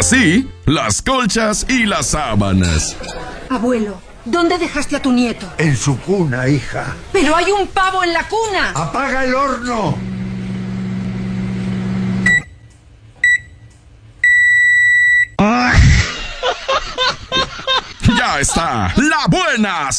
así las colchas y las sábanas. Abuelo, ¿dónde dejaste a tu nieto? En su cuna, hija. ¡Pero hay un pavo en la cuna! ¡Apaga el horno! Ya está, la buena